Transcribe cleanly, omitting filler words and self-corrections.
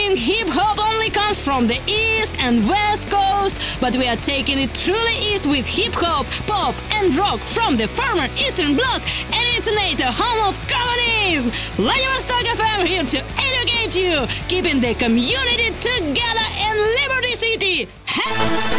think hip-hop only comes from the East and West Coast, but we are taking it truly east with hip-hop, pop and rock from the former Eastern Bloc and Intonator, home of communism. Vladivostok FM here to educate you, keeping the community together in Liberty City.